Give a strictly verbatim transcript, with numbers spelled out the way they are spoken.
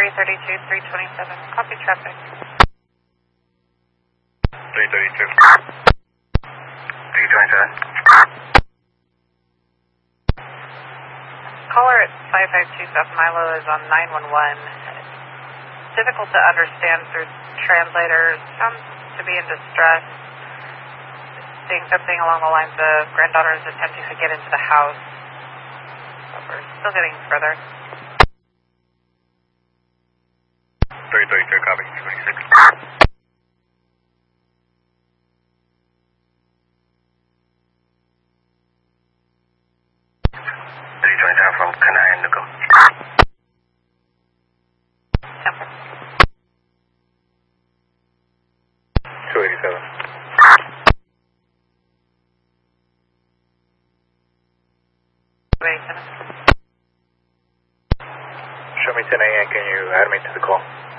three thirty-two, three twenty-seven. Copy traffic. three thirty-two. three twenty-seven. Caller at five five two South Milo is on nine one one. It's difficult to understand through translator. Sounds to be in distress. Saying something along the lines of granddaughter is attempting to get into the house. But we're still getting further. three thirty-two, copy. twenty-six. three twenty-seven from Kanai and Nukum. two eighty-seven. two eighty-seven. Show me ten A M, can you add me to the call?